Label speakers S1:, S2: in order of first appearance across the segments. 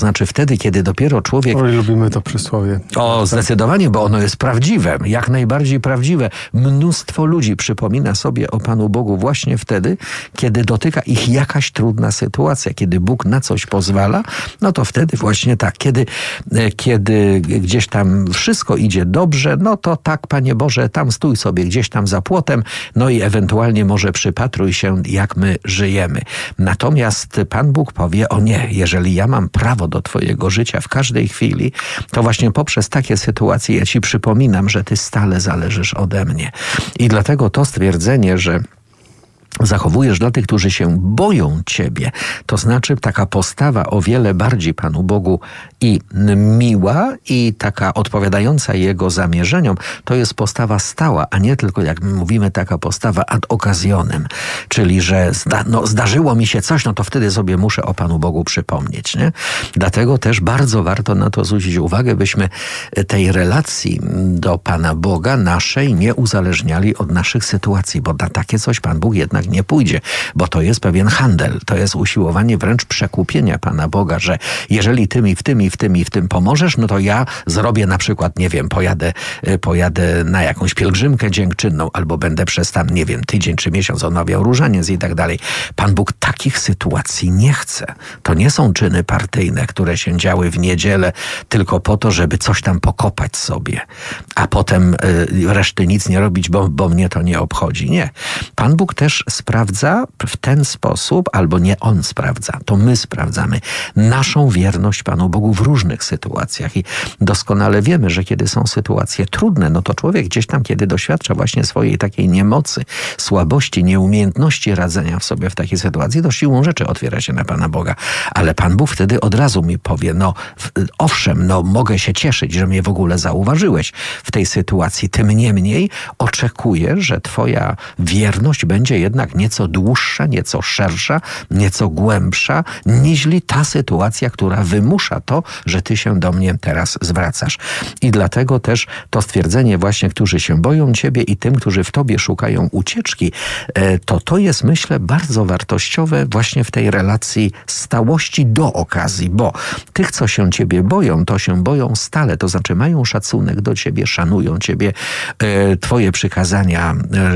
S1: Znaczy wtedy, kiedy dopiero człowiek...
S2: Oj, lubimy to przysłowie.
S1: O, zdecydowanie, bo ono jest prawdziwe, jak najbardziej prawdziwe. Mnóstwo ludzi przypomina sobie o Panu Bogu właśnie wtedy, kiedy dotyka ich jakaś trudna sytuacja, kiedy Bóg na coś pozwala, no to wtedy właśnie tak, kiedy gdzieś tam wszystko idzie dobrze, no to tak, Panie Boże, tam stój sobie gdzieś tam za płotem, no i ewentualnie może przypatruj się, jak my żyjemy. Natomiast Pan Bóg powie, o nie, jeżeli ja mam prawo do Twojego życia w każdej chwili, to właśnie poprzez takie sytuacje ja Ci przypominam, że Ty stale zależysz ode mnie. I dlatego to stwierdzenie, że zachowujesz dla tych, którzy się boją Ciebie, to znaczy taka postawa o wiele bardziej Panu Bogu i miła i taka odpowiadająca Jego zamierzeniom, to jest postawa stała, a nie tylko, jak my mówimy, taka postawa ad occasionem, czyli że zdarzyło mi się coś, no to wtedy sobie muszę o Panu Bogu przypomnieć, nie? Dlatego też bardzo warto na to zwrócić uwagę, byśmy tej relacji do Pana Boga naszej nie uzależniali od naszych sytuacji, bo na takie coś Pan Bóg jednak nie pójdzie, bo to jest pewien handel, to jest usiłowanie wręcz przekupienia Pana Boga, że jeżeli Ty mi w tym i w tym i w tym pomożesz, no to ja zrobię na przykład, nie wiem, pojadę na jakąś pielgrzymkę dziękczynną, albo będę przez tam, nie wiem, tydzień czy miesiąc odnawiał różaniec i tak dalej. Pan Bóg takich sytuacji nie chce. To nie są czyny partyjne, które się działy w niedzielę tylko po to, żeby coś tam pokopać sobie, a potem reszty nic nie robić, bo mnie to nie obchodzi. Nie. Pan Bóg też sprawdza w ten sposób, albo nie On sprawdza, to my sprawdzamy naszą wierność Panu Bogu w różnych sytuacjach i doskonale wiemy, że kiedy są sytuacje trudne, no to człowiek gdzieś tam, kiedy doświadcza właśnie swojej takiej niemocy, słabości, nieumiejętności radzenia w sobie w takiej sytuacji, to siłą rzeczy otwiera się na Pana Boga. Ale Pan Bóg wtedy od razu mi powie, owszem, mogę się cieszyć, że mnie w ogóle zauważyłeś w tej sytuacji, tym niemniej oczekuję, że Twoja wierność będzie jednak nieco dłuższa, nieco szersza, nieco głębsza, niźli ta sytuacja, która wymusza to, że Ty się do mnie teraz zwracasz. I dlatego też to stwierdzenie właśnie, którzy się boją Ciebie i tym, którzy w Tobie szukają ucieczki, to jest, myślę, bardzo wartościowe właśnie w tej relacji stałości do okazji, bo tych, co się Ciebie boją, to się boją stale, to znaczy mają szacunek do Ciebie, szanują Ciebie, Twoje przykazania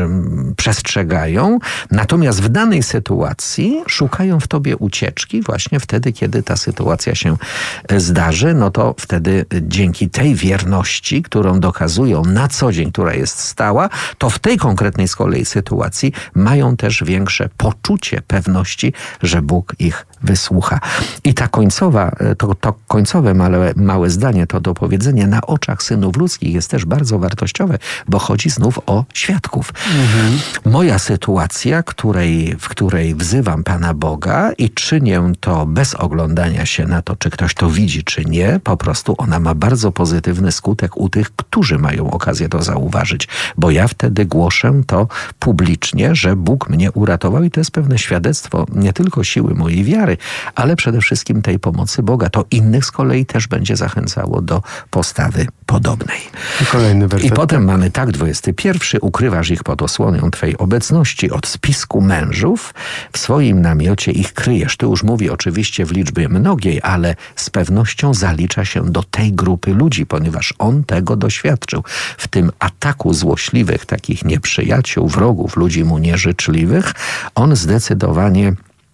S1: przestrzegają, natomiast w danej sytuacji szukają w Tobie ucieczki właśnie wtedy, kiedy ta sytuacja się zdarzy, no to wtedy dzięki tej wierności, którą dokazują na co dzień, która jest stała, to w tej konkretnej z kolei sytuacji mają też większe poczucie pewności, że Bóg ich wysłucha. I ta końcowa, to końcowe małe zdanie, to dopowiedzenie na oczach synów ludzkich jest też bardzo wartościowe, bo chodzi znów o świadków. Moja sytuacja, w której wzywam Pana Boga i czynię to bez oglądania się na to, czy ktoś to widzi, czy nie, po prostu ona ma bardzo pozytywny skutek u tych, którzy mają okazję to zauważyć, bo ja wtedy głoszę to publicznie, że Bóg mnie uratował i to jest pewne świadectwo nie tylko siły mojej wiary, ale przede wszystkim tej pomocy Boga. To innych z kolei też będzie zachęcało do postawy podobnej.
S2: Kolejny werset.
S1: I potem mamy 21. Ukrywasz ich pod osłoną Twej obecności od spisku mężów. W swoim namiocie ich kryjesz. Tu już mówi oczywiście w liczbie mnogiej, ale z pewnością zalicza się do tej grupy ludzi, ponieważ on tego doświadczył. W tym ataku złośliwych, takich nieprzyjaciół, wrogów, ludzi mu nieżyczliwych, on zdecydowanie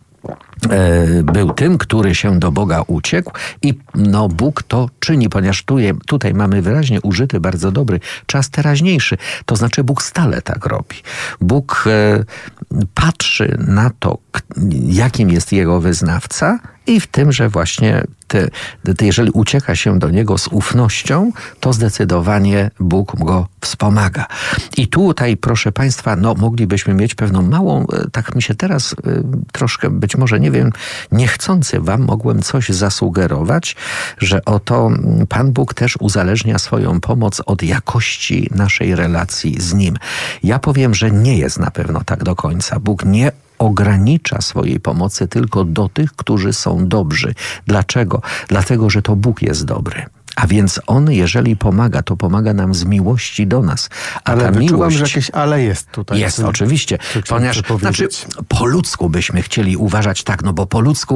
S1: był tym, który się do Boga uciekł i Bóg to czyni, ponieważ tutaj mamy wyraźnie użyty bardzo dobry czas teraźniejszy. To znaczy Bóg stale tak robi. Bóg patrzy na to, jakim jest Jego wyznawca i w tym, że właśnie jeżeli ucieka się do Niego z ufnością, to zdecydowanie Bóg go wspomaga. I tutaj, proszę Państwa, moglibyśmy mieć pewną małą, tak mi się teraz troszkę, być może, nie wiem, niechcący Wam mogłem coś zasugerować, że oto Pan Bóg też uzależnia swoją pomoc od jakości naszej relacji z Nim. Ja powiem, że nie jest na pewno tak do końca. Bóg nie ogranicza swojej pomocy tylko do tych, którzy są dobrzy. Dlaczego? Dlatego, że to Bóg jest dobry. A więc On, jeżeli pomaga, to pomaga nam z miłości do nas. A
S2: Ale
S1: ta
S2: wyczuwam,
S1: miłość
S2: że jakieś ale jest tutaj.
S1: jest, oczywiście. Ponieważ, po ludzku byśmy chcieli uważać tak, no bo po ludzku,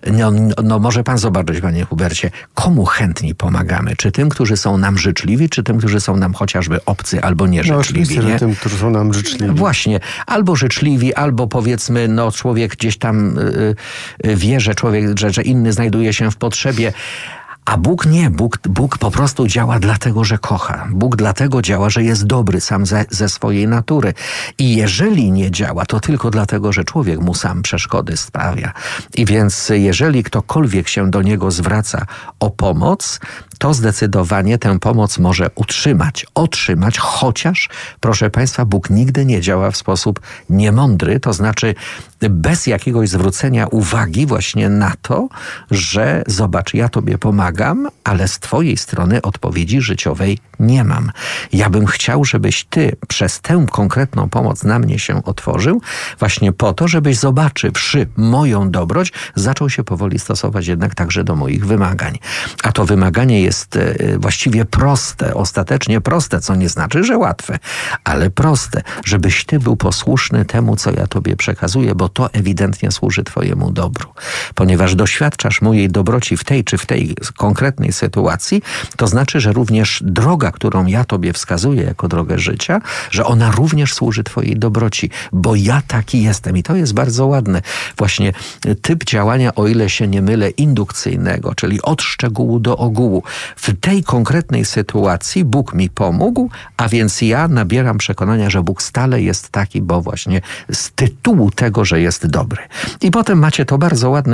S1: no może pan zobaczyć, panie Hubercie, komu chętniej pomagamy? Czy tym, którzy są nam życzliwi, czy tym, którzy są nam chociażby obcy albo nieżyczliwi?
S2: No oczywiście,
S1: nie?
S2: że tym, którzy są nam życzliwi.
S1: Właśnie. Albo życzliwi, albo powiedzmy, no człowiek gdzieś tam wie, że że inny znajduje się w potrzebie. A Bóg nie. Bóg po prostu działa dlatego, że kocha. Bóg dlatego działa, że jest dobry sam ze swojej natury. I jeżeli nie działa, to tylko dlatego, że człowiek mu sam przeszkody sprawia. I więc jeżeli ktokolwiek się do niego zwraca o pomoc, to zdecydowanie tę pomoc może otrzymać, chociaż, proszę Państwa, Bóg nigdy nie działa w sposób niemądry, to znaczy bez jakiegoś zwrócenia uwagi właśnie na to, że zobacz, ja Tobie pomagam, ale z Twojej strony odpowiedzi życiowej nie mam. Ja bym chciał, żebyś Ty przez tę konkretną pomoc na mnie się otworzył, właśnie po to, żebyś zobaczywszy moją dobroć, zaczął się powoli stosować jednak także do moich wymagań. A to wymaganie jest właściwie proste, ostatecznie proste, co nie znaczy, że łatwe, ale proste, żebyś Ty był posłuszny temu, co ja Tobie przekazuję, bo to ewidentnie służy Twojemu dobru. Ponieważ doświadczasz mojej dobroci w tej czy w tej konkretnej sytuacji, to znaczy, że również droga, którą ja Tobie wskazuję jako drogę życia, że ona również służy Twojej dobroci, bo ja taki jestem. I to jest bardzo ładne. Właśnie typ działania, o ile się nie mylę, indukcyjnego, czyli od szczegółu do ogółu. W tej konkretnej sytuacji Bóg mi pomógł, a więc ja nabieram przekonania, że Bóg stale jest taki, bo właśnie z tytułu tego, że jest dobry. I potem macie to bardzo ładne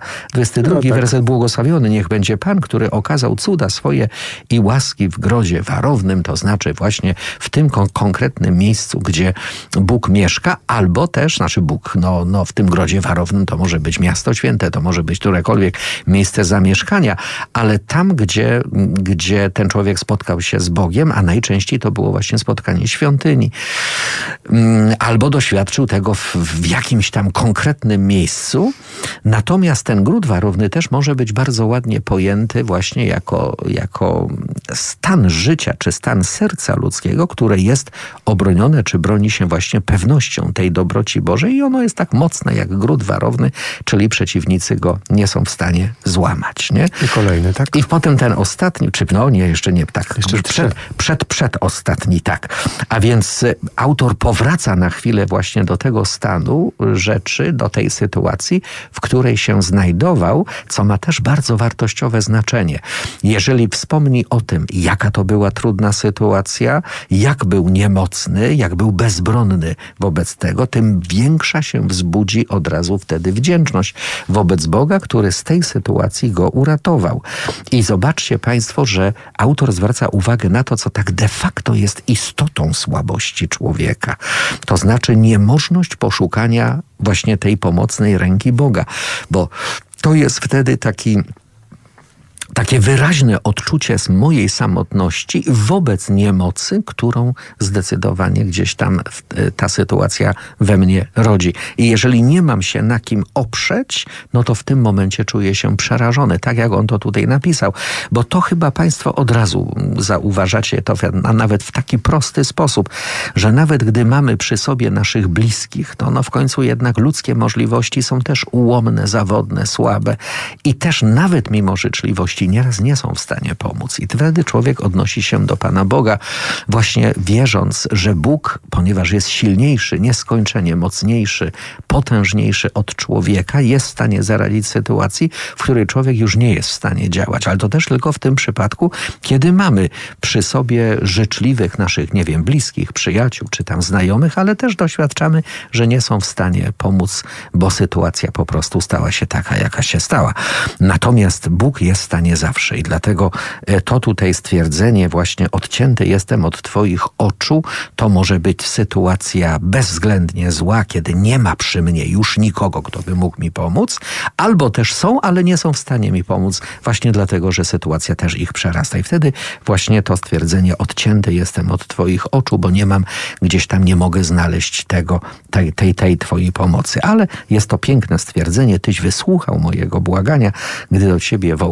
S1: 22 werset. Błogosławiony niech będzie Pan, który okazał cuda swoje i łaski w grodzie warownym, to znaczy właśnie w tym konkretnym miejscu, gdzie Bóg mieszka, albo też, znaczy Bóg, w tym grodzie warownym to może być miasto święte, to może być którekolwiek miejsce zamieszkania, ale tam, gdzie ten człowiek spotkał się z Bogiem, a najczęściej to było właśnie spotkanie świątyni, albo doświadczył tego w jakimś tam konkretnym miejscu. Natomiast ten gród warowny też może być bardzo ładnie pojęty właśnie jako stan życia, czy stan serca ludzkiego, które jest obronione, czy broni się właśnie pewnością tej dobroci Bożej i ono jest tak mocne jak gród warowny, czyli przeciwnicy go nie są w stanie złamać. Nie?
S2: I kolejny, tak?
S1: I potem ten ostatni, jeszcze nie, tak.
S2: Jeszcze
S1: przedostatni, tak. A więc autor powraca na chwilę właśnie do tego stanu rzeczy, do tej sytuacji, w której się znajdował, co ma też bardzo wartościowe znaczenie. Jeżeli wspomni o tym, jaka to była trudna sytuacja, jak był niemocny, jak był bezbronny wobec tego, tym większa się wzbudzi od razu wtedy wdzięczność wobec Boga, który z tej sytuacji go uratował. I zobaczcie Państwo, że autor zwraca uwagę na to, co tak de facto jest istotą słabości człowieka. To znaczy niemożność poszukania właśnie tej pomocnej ręki Boga, bo to jest wtedy takie wyraźne odczucie z mojej samotności wobec niemocy, którą zdecydowanie gdzieś tam ta sytuacja we mnie rodzi. I jeżeli nie mam się na kim oprzeć, no to w tym momencie czuję się przerażony, tak jak on to tutaj napisał. Bo to chyba Państwo od razu zauważacie to, a nawet w taki prosty sposób, że nawet gdy mamy przy sobie naszych bliskich, to w końcu jednak ludzkie możliwości są też ułomne, zawodne, słabe i też nawet mimo życzliwości nieraz nie są w stanie pomóc. I wtedy człowiek odnosi się do Pana Boga, właśnie wierząc, że Bóg, ponieważ jest silniejszy, nieskończenie mocniejszy, potężniejszy od człowieka, jest w stanie zaradzić sytuacji, w której człowiek już nie jest w stanie działać. Ale to też tylko w tym przypadku, kiedy mamy przy sobie życzliwych naszych, bliskich, przyjaciół, czy tam znajomych, ale też doświadczamy, że nie są w stanie pomóc, bo sytuacja po prostu stała się taka, jaka się stała. Natomiast Bóg jest w stanie zawsze i dlatego to tutaj stwierdzenie właśnie odcięty jestem od Twoich oczu, to może być sytuacja bezwzględnie zła, kiedy nie ma przy mnie już nikogo, kto by mógł mi pomóc, albo też są, ale nie są w stanie mi pomóc właśnie dlatego, że sytuacja też ich przerasta. I wtedy właśnie to stwierdzenie odcięty jestem od Twoich oczu, bo gdzieś tam nie mogę znaleźć tej Twojej pomocy. Ale jest to piękne stwierdzenie, Tyś wysłuchał mojego błagania, gdy do Ciebie wołałem, bo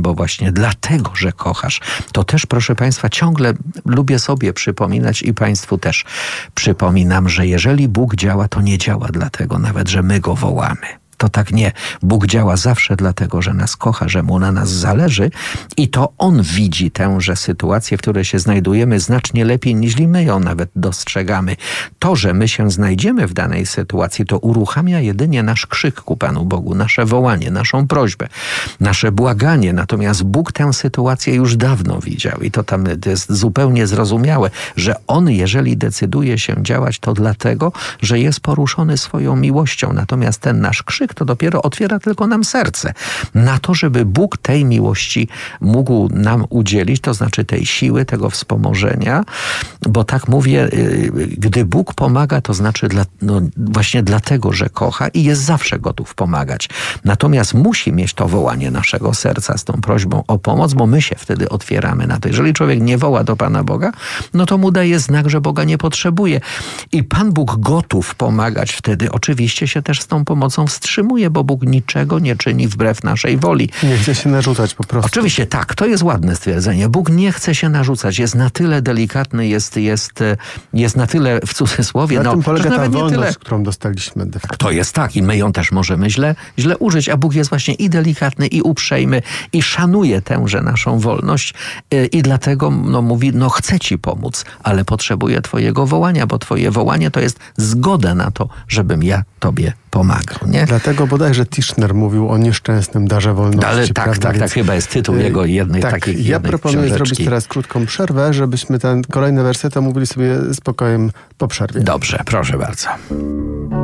S1: albo właśnie dlatego, że kochasz. To też, proszę Państwa, ciągle lubię sobie przypominać i Państwu też przypominam, że jeżeli Bóg działa, to nie działa dlatego nawet, że my Go wołamy. To tak nie. Bóg działa zawsze dlatego, że nas kocha, że Mu na nas zależy i to On widzi tęże sytuację, w której się znajdujemy znacznie lepiej niż my ją nawet dostrzegamy. To, że my się znajdziemy w danej sytuacji, to uruchamia jedynie nasz krzyk ku Panu Bogu, nasze wołanie, naszą prośbę, nasze błaganie. Natomiast Bóg tę sytuację już dawno widział i to tam jest zupełnie zrozumiałe, że On, jeżeli decyduje się działać, to dlatego, że jest poruszony swoją miłością. Natomiast ten nasz krzyk to dopiero otwiera tylko nam serce na to, żeby Bóg tej miłości mógł nam udzielić, to znaczy tej siły, tego wspomożenia, bo tak mówię, gdy Bóg pomaga, to znaczy właśnie dlatego, że kocha i jest zawsze gotów pomagać. Natomiast musi mieć to wołanie naszego serca z tą prośbą o pomoc, bo my się wtedy otwieramy na to. Jeżeli człowiek nie woła do Pana Boga, no to mu daje znak, że Boga nie potrzebuje. I Pan Bóg gotów pomagać wtedy oczywiście się też z tą pomocą wstrzymuje, bo Bóg niczego nie czyni wbrew naszej woli.
S2: Nie chce się narzucać po prostu.
S1: Oczywiście tak, to jest ładne stwierdzenie. Bóg nie chce się narzucać, jest na tyle delikatny, jest na tyle w cudzysłowie.
S2: Na tym polega
S1: że
S2: ta
S1: nawet nie
S2: wolność,
S1: tyle.
S2: którą dostaliśmy de facto.
S1: To jest tak i my ją też możemy źle użyć, a Bóg jest właśnie i delikatny, i uprzejmy, i szanuje tęże naszą wolność i dlatego mówi, chcę ci pomóc, ale potrzebuję twojego wołania, bo twoje wołanie to jest zgoda na to, żebym ja tobie pomagał. Nie?
S2: Dlatego bodajże Tischner mówił o nieszczęsnym darze wolności.
S1: Ale tak, chyba jest tytuł jego jednej takiej
S2: Ja proponuję
S1: książeczki.
S2: zrobić teraz krótką przerwę, żebyśmy ten kolejny werset omówili sobie spokojem po przerwie.
S1: Dobrze, proszę bardzo.